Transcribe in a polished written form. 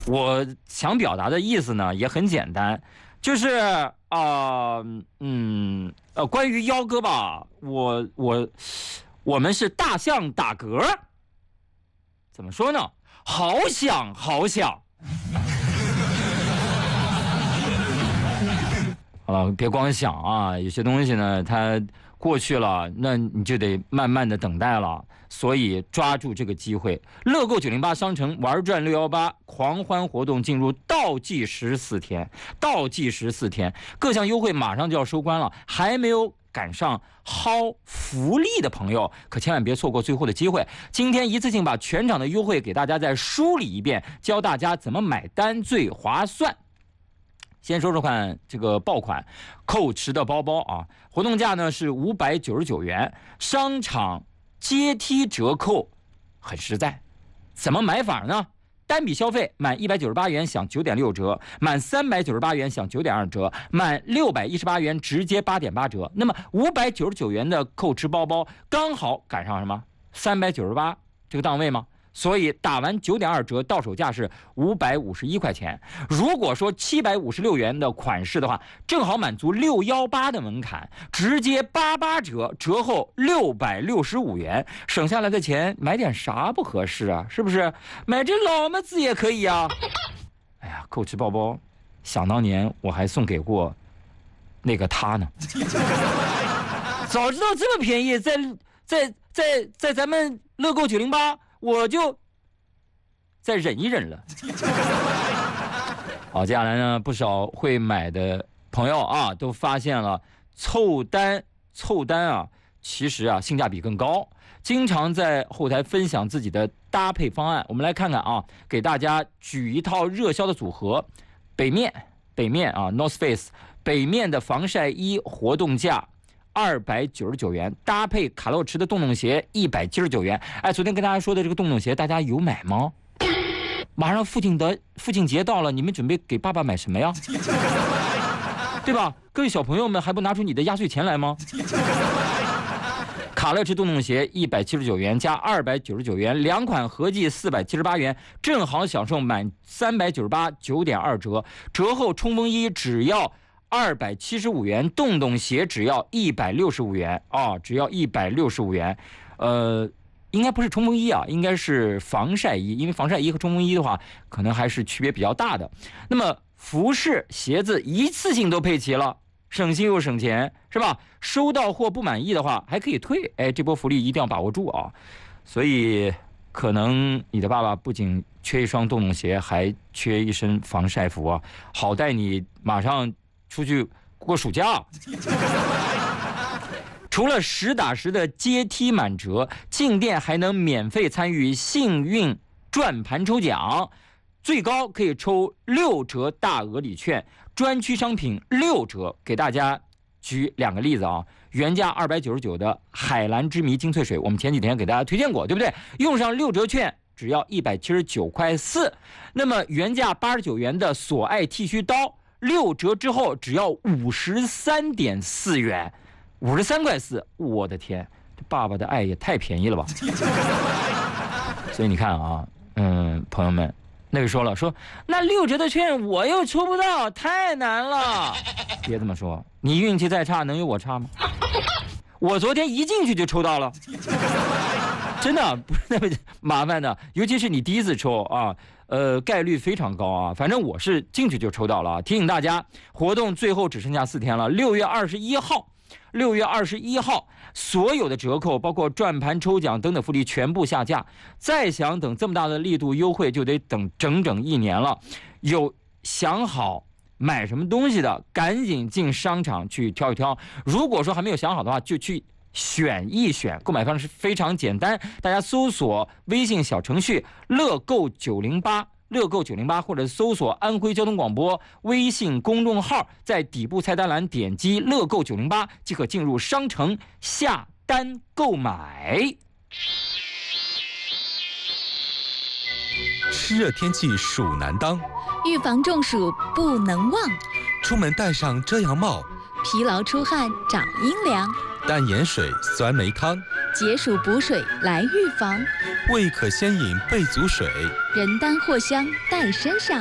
我想表达的意思呢也很简单，就是关于幺哥吧，我们是大象打嗝，怎么说呢？好想好想。好了，别光想啊，有些东西呢，它过去了，那你就得慢慢的等待了。所以抓住这个机会，乐购908商城玩转618狂欢活动进入倒计时14天，倒计时14天，各项优惠马上就要收官了，还没有赶上薅福利的朋友，可千万别错过最后的机会。今天一次性把全场的优惠给大家再梳理一遍，教大家怎么买单最划算。先说说看这个爆款Coach的包包啊，活动价呢是599元，商场阶梯折扣，很实在。怎么买法呢？单笔消费满198元享9.6折，满398元享9.2折，满618元直接8.8折。那么599元的Coach包包刚好赶上什么？398这个档位吗？所以打完9.2折，到手价是551块钱。如果说756元的款式的话，正好满足618的门槛，直接88折，折后665元，省下来的钱买点啥不合适啊？是不是？买只老么子也可以啊。哎呀，Coach包包，想当年我还送给过那个他呢。早知道这么便宜，在咱们乐购908。我就再忍一忍了。好，接下来呢，不少会买的朋友啊，都发现了凑单啊，其实啊性价比更高，经常在后台分享自己的搭配方案。我们来看看啊，给大家举一套热销的组合，北面啊 ，North Face 北面的防晒衣活动价299元，搭配卡洛驰的洞洞鞋179元。哎，昨天跟大家说的这个洞洞鞋，大家有买吗？马上父亲节到了，你们准备给爸爸买什么呀？对吧？各位小朋友们，还不拿出你的压岁钱来吗？卡乐驰洞洞鞋179元加299元，两款合计478元，正好享受满398 9.2折，折后冲锋衣只要275元，洞洞鞋只要165元啊，只要165元。应该不是冲锋衣啊，应该是防晒衣，因为防晒衣和冲锋衣的话，可能还是区别比较大的。那么服饰、鞋子一次性都配齐了，省心又省钱，是吧？收到货不满意的话还可以退，哎，这波福利一定要把握住啊！所以可能你的爸爸不仅缺一双洞洞鞋，还缺一身防晒服啊，好带你马上出去过暑假。除了实打实的阶梯满折，进店还能免费参与幸运转盘抽奖，最高可以抽6折大额礼券，专区商品6折。给大家举2个例子啊，原价299的海蓝之谜精粹水，我们前几天给大家推荐过，对不对？用上6折券只要179.4块。那么原价89元的索爱剃须刀，6折之后只要53.4元，53.4块，我的天，这爸爸的爱也太便宜了吧！所以你看啊，朋友们，那个说那6折的券我又抽不到，太难了。别这么说，你运气再差能有我差吗？我昨天一进去就抽到了，真的不是那么麻烦的，尤其是你第一次抽啊，概率非常高啊。反正我是进去就抽到了。提醒大家，活动最后只剩下4天了，6月21号，所有的折扣，包括转盘抽奖等等福利全部下架。再想等这么大的力度优惠，就得等整整1年了。有想好买什么东西的，赶紧进商场去挑一挑。如果说还没有想好的话，就去选一选。购买方式非常简单，大家搜索微信小程序乐购908，或者搜索安徽交通广播微信公众号，在底部菜单栏点击乐购908，即可进入商城下单购买。 湿热天气暑难当， 预防中暑不能忘， 出门戴上遮阳帽， 疲劳出汗找阴凉， 淡盐水、酸梅汤， 解暑补水来预防， 未可先饮备足水。 人丹藿香带身上。